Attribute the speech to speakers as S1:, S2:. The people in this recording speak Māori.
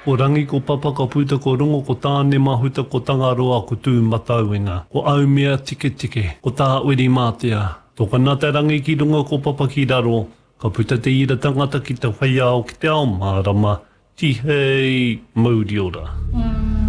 S1: O rangi ko papa ka puta ko rongo ko tāne mahuta ko tangaroa ko tū matauina. Ko au mea tike tike, ko tā uri mātea. Tō ka te rangi ki runga ko papa ki raro, ka puta te ira tangata ki te whaiao ki te ao mārama, tihei mauri ora.